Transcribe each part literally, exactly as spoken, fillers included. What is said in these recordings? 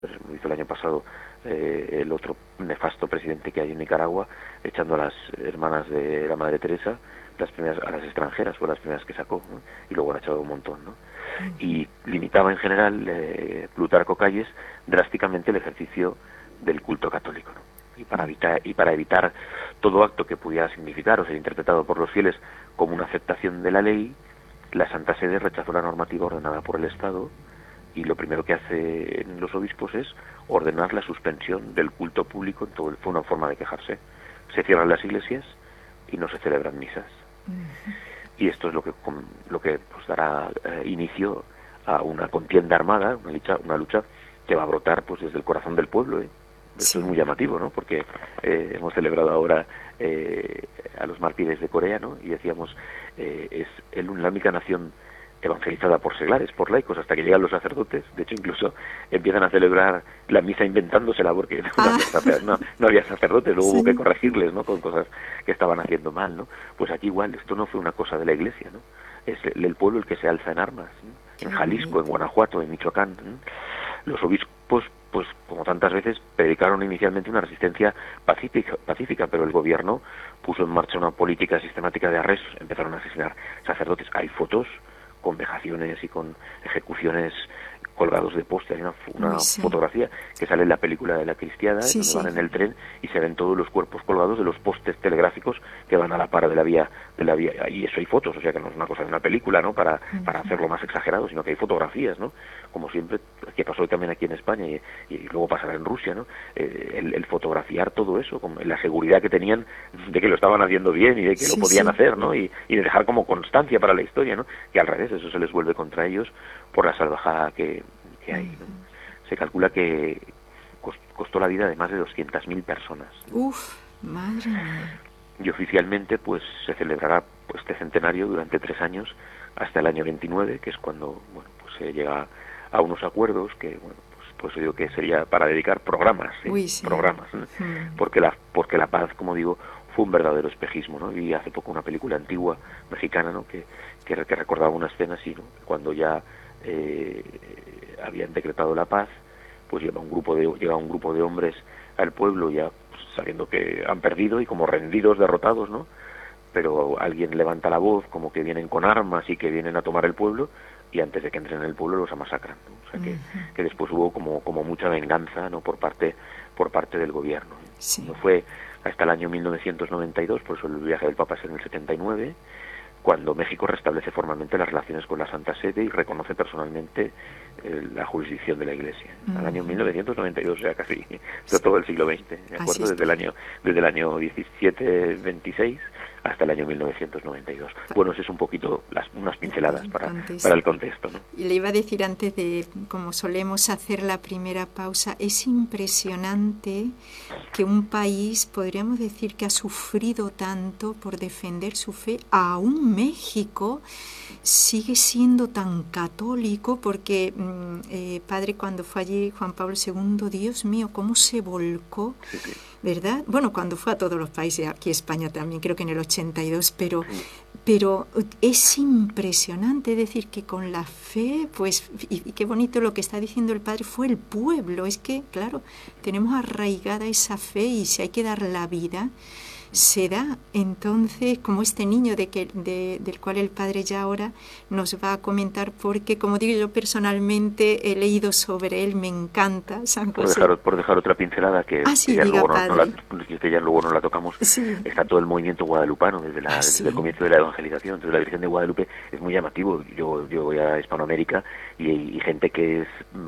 Lo hizo el año pasado eh, el otro nefasto presidente que hay en Nicaragua, echando a las hermanas de la Madre Teresa, las primeras, a las extranjeras, fue las primeras que sacó, ¿no? Y luego ha echado un montón, ¿no? Y limitaba en general eh, Plutarco Calles drásticamente el ejercicio del culto católico, ¿no? Y para evitar, y para evitar todo acto que pudiera significar o ser interpretado por los fieles como una aceptación de la ley, la Santa Sede rechazó la normativa ordenada por el Estado, y lo primero que hacen los obispos es ordenar la suspensión del culto público. En todo, fue una forma de quejarse. Se cierran las iglesias y no se celebran misas. Uh-huh. Y esto es lo que lo que pues dará eh, inicio a una contienda armada, una lucha, una lucha que va a brotar pues desde el corazón del pueblo, ¿eh? Esto sí. Es muy llamativo, ¿no? Porque eh, hemos celebrado ahora eh, a los mártires de Corea, ¿no? Y decíamos, eh, es el, la única nación evangelizada por seglares, por laicos, hasta que llegan los sacerdotes. De hecho, incluso empiezan a celebrar la misa inventándosela porque ah. no, no había sacerdotes, luego sí. hubo que corregirles, ¿no? Con cosas que estaban haciendo mal, ¿no? Pues aquí igual, esto no fue una cosa de la Iglesia, ¿no? Es el, el pueblo el que se alza en armas, ¿no? En Jalisco, en Guanajuato, en Michoacán, ¿no? Los obispos, pues como tantas veces, predicaron inicialmente una resistencia pacífica, pacífica, pero el gobierno puso en marcha una política sistemática de arrestos, empezaron a asesinar sacerdotes. Hay fotos con vejaciones y con ejecuciones colgados de postes. Hay una, una sí. fotografía que sale en la película de La Cristiada, sí, donde sí. van en el tren y se ven todos los cuerpos colgados de los postes telegráficos que van a la par de la vía, de la vía, y eso hay fotos, o sea que no es una cosa de una película, ¿no? Para, uh-huh. para hacerlo más exagerado, sino que hay fotografías, ¿no? Como siempre, que pasó también aquí en España y, y luego pasará en Rusia, ¿no? Eh, el, el fotografiar todo eso, con la seguridad que tenían de que lo estaban haciendo bien y de que sí, lo podían sí. hacer, ¿no? Y, y de dejar como constancia para la historia, ¿no? Que al revés, eso se les vuelve contra ellos por la salvajada que, que hay, ¿no? Se calcula que costó la vida de más de doscientas mil personas, ¿no? Uf, madre mía. Y oficialmente pues se celebrará pues, este centenario durante tres años hasta el año veintinueve, que es cuando bueno pues se llega a unos acuerdos que bueno pues pues digo que sería para dedicar programas, ¿sí? Uy, sí. programas, ¿no? Hmm. porque la porque la paz, como digo, fue un verdadero espejismo, ¿no? Vi hace poco una película antigua mexicana, ¿no? que que, que recordaba una escena así, ¿no? Cuando ya eh, habían decretado la paz, pues lleva un grupo de llega un grupo de hombres al pueblo ya pues, sabiendo que han perdido y como rendidos, derrotados, ¿no? Pero alguien levanta la voz como que vienen con armas y que vienen a tomar el pueblo, y antes de que entren en el pueblo los masacran, ¿no? O sea que, uh-huh. que después hubo como como mucha venganza, ¿no? por parte por parte del gobierno. Sí. No fue hasta el año mil novecientos noventa y dos, por eso el viaje del Papa es en el setenta y nueve, cuando México restablece formalmente las relaciones con la Santa Sede y reconoce personalmente eh, la jurisdicción de la Iglesia. Uh-huh. Al año mil novecientos noventa y dos, o sea, casi sí. todo el siglo veinte, ¿de acuerdo? Desde el año desde el año diecisiete veintiséis hasta el año mil novecientos noventa y dos. Bueno, eso es un poquito las, unas pinceladas para, para el contexto, ¿no? Y le iba a decir antes de, como solemos hacer la primera pausa, es impresionante que un país, podríamos decir que ha sufrido tanto por defender su fe, aún México sigue siendo tan católico, porque eh, padre, cuando fue allí Juan Pablo segundo, Dios mío, cómo se volcó, sí, sí. ¿verdad? Bueno, cuando fue a todos los países, aquí España también, creo que en el ochenta y dos, pero, pero es impresionante, es decir, que con la fe, pues, y, y qué bonito lo que está diciendo el padre, fue el pueblo, es que, claro, tenemos arraigada esa fe y si hay que dar la vida, se da. Entonces, como este niño de que, de, del cual el padre ya ahora nos va a comentar, porque como digo yo personalmente he leído sobre él, me encanta San José. Por dejar, por dejar otra pincelada que, ah, sí, que, ya diga, luego no, no la, que ya luego no la tocamos, sí. Está todo el movimiento guadalupano desde, la, ah, sí. desde el comienzo de la evangelización. Entonces la Virgen de Guadalupe es muy llamativo. Yo, yo voy a Hispanoamérica y hay gente que es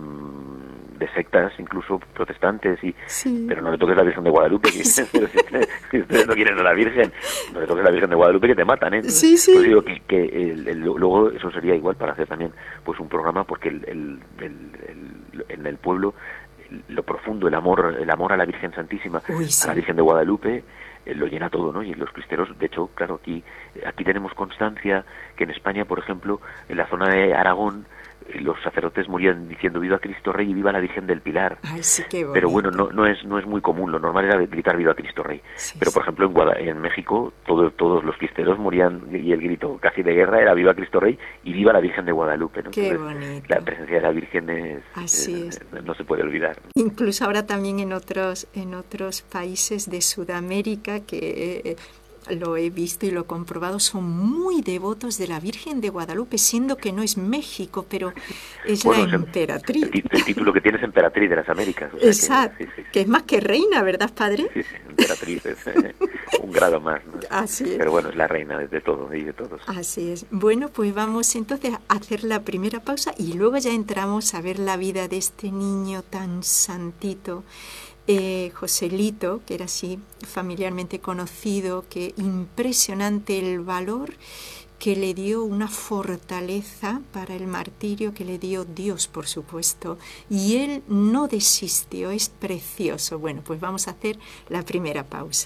mmm, de sectas, incluso protestantes, y sí. pero no le toques la Virgen de Guadalupe, que sí. ustedes no quieren a la Virgen, no le toques la Virgen de Guadalupe que te matan, ¿eh? Entonces, sí, sí. Pues digo que, que el, el, luego eso sería igual para hacer también pues un programa, porque el, el, el, el, en el pueblo el, lo profundo, el amor el amor a la Virgen Santísima, Uy, sí. a la Virgen de Guadalupe, eh, lo llena todo, ¿no? Y los cristeros, de hecho, claro, aquí aquí tenemos constancia que en España, por ejemplo, en la zona de Aragón, los sacerdotes morían diciendo viva Cristo Rey y viva la Virgen del Pilar. Ay, sí, qué bonito. Pero bueno, no, no es no es muy común, lo normal era gritar viva Cristo Rey. Sí, pero por sí. ejemplo en, Guada en México todo, todos los cristeros morían y el grito casi de guerra era viva Cristo Rey y viva la Virgen de Guadalupe, ¿no? Qué Entonces, bonito. la presencia de la Virgen es, Así es, es. no se puede olvidar. Incluso ahora también en otros, en otros países de Sudamérica que eh, lo he visto y lo he comprobado, son muy devotos de la Virgen de Guadalupe, siendo que no es México, pero es Bueno, la es el, emperatriz. el, el título que tiene es emperatriz de las Américas. O sea Exacto, que, sí, sí, sí. que es más que reina, ¿verdad, padre? Sí, sí, emperatriz es eh, un grado más, ¿no? Así es. Pero bueno, es la reina de, de todo y de todos. Así es. Bueno, pues vamos entonces a hacer la primera pausa y luego ya entramos a ver la vida de este niño tan santito, eh, Joselito, que era así familiarmente conocido, que impresionante el valor que le dio, una fortaleza para el martirio que le dio Dios, por supuesto, y él no desistió, es precioso. Bueno, pues vamos a hacer la primera pausa.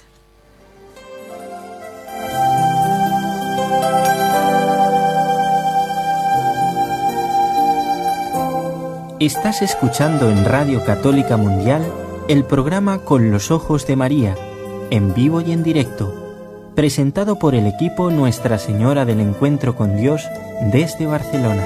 Estás escuchando en Radio Católica Mundial el programa Con los Ojos de María, en vivo y en directo, presentado por el equipo Nuestra Señora del Encuentro con Dios desde Barcelona.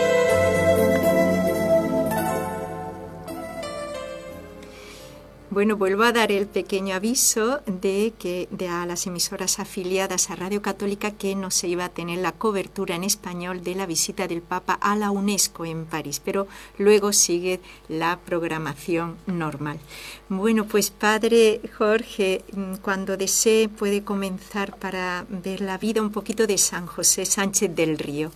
Bueno, vuelvo a dar el pequeño aviso de que de a las emisoras afiliadas a Radio Católica que no se iba a tener la cobertura en español de la visita del Papa a la UNESCO en París, pero luego sigue la programación normal. Bueno, pues padre Jorge, cuando desee puede comenzar para ver la vida un poquito de San José Sánchez del Río.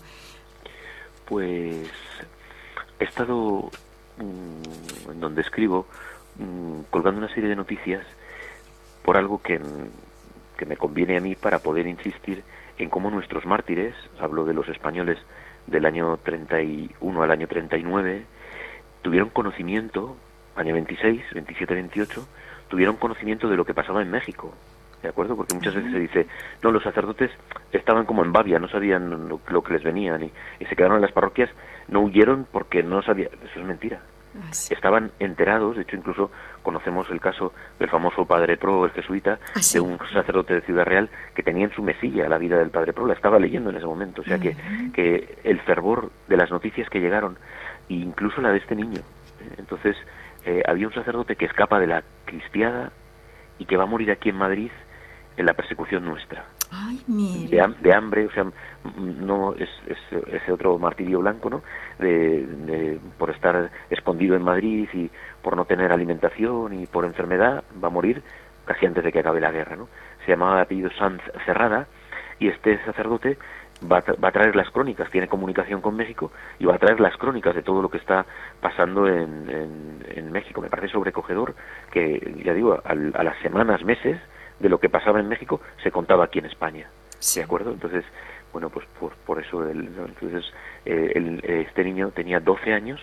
Pues he estado mmm, en donde escribo colgando una serie de noticias por algo que, que me conviene a mí para poder insistir en cómo nuestros mártires, hablo de los españoles del año treinta y uno al año treinta y nueve, tuvieron conocimiento, año veintiséis, veintisiete, veintiocho, tuvieron conocimiento de lo que pasaba en México, ¿de acuerdo? Porque muchas veces se dice, no, los sacerdotes estaban como en Babia, no sabían lo, lo que les venía, y, y se quedaron en las parroquias, no huyeron porque no sabían, eso es mentira. Ah, sí. Estaban enterados, de hecho incluso conocemos el caso del famoso Padre Pro, el jesuita, ah, sí. de un sacerdote de Ciudad Real que tenía en su mesilla la vida del Padre Pro, la estaba leyendo en ese momento, o sea uh-huh. que, que el fervor de las noticias que llegaron, e incluso la de este niño, entonces eh, había un sacerdote que escapa de la cristiada y que va a morir aquí en Madrid en la persecución nuestra. Ay, mire. De, de hambre, o sea, no es, es ese otro martirio blanco, ¿no? De, de, por estar escondido en Madrid y por no tener alimentación y por enfermedad, va a morir casi antes de que acabe la guerra, ¿no? Se llamaba de apellido Sanz Cerrada y este sacerdote va a, va a traer las crónicas, tiene comunicación con México y va a traer las crónicas de todo lo que está pasando en, en, en México. Me parece sobrecogedor que, ya digo, a, a las semanas, meses de lo que pasaba en México se contaba aquí en España, sí. ¿De acuerdo? Entonces, bueno, pues por, por eso el, entonces eh, el, este niño tenía doce años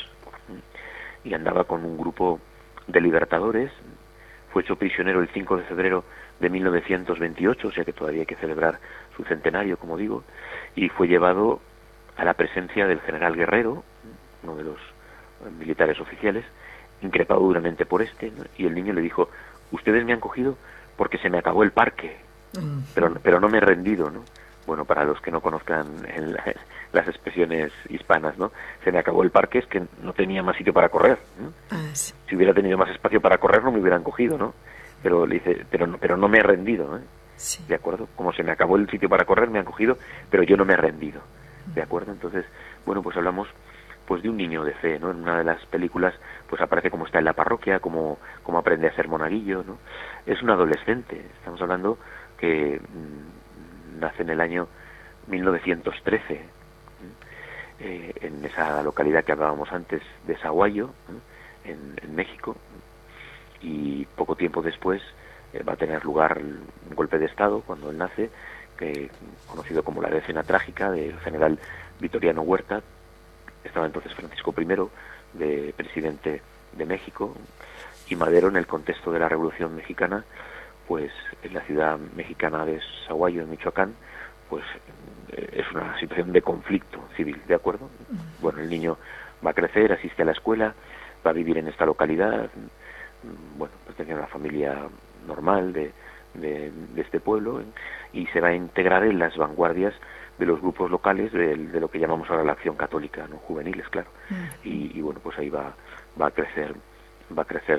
y andaba con un grupo de libertadores, fue hecho prisionero el cinco de febrero de mil novecientos veintiocho, o sea que todavía hay que celebrar su centenario, como digo, y fue llevado a la presencia del general Guerrero, uno de los militares oficiales, increpado duramente por este, ¿no? Y el niño le dijo, ustedes me han cogido porque se me acabó el parque, pero pero no me he rendido, ¿no? Bueno, para los que no conozcan el, las expresiones hispanas, ¿no? Se me acabó el parque, es que no tenía más sitio para correr, ¿no? Ah, sí. Si hubiera tenido más espacio para correr no me hubieran cogido, ¿no? Pero le dice, pero no, pero no me he rendido, ¿no? Sí. ¿De acuerdo? Como se me acabó el sitio para correr me han cogido, pero yo no me he rendido, ¿de acuerdo? Entonces, bueno, pues hablamos pues de un niño de fe, ¿no? En una de las películas pues aparece cómo está en la parroquia, cómo, cómo aprende a ser monaguillo, ¿no? Es un adolescente, estamos hablando que mmm, nace en el año mil novecientos trece, eh, en esa localidad que hablábamos antes de Sahuayo, ¿eh? en, en México, y poco tiempo después eh, va a tener lugar un golpe de Estado cuando él nace, que, conocido como la decena trágica del general Victoriano Huerta. Estaba entonces Francisco primero de presidente de México y Madero, en el contexto de la Revolución Mexicana, pues en la ciudad mexicana de Sahuayo, en Michoacán, pues es una situación de conflicto civil, ¿de acuerdo? Bueno, el niño va a crecer, asiste a la escuela, va a vivir en esta localidad, bueno, pues tiene una familia normal de, de, de este pueblo, y se va a integrar en las vanguardias de los grupos locales de, de lo que llamamos ahora la acción católica, ¿no? Juveniles, claro. Y, y bueno, pues ahí va, va a crecer, va a crecer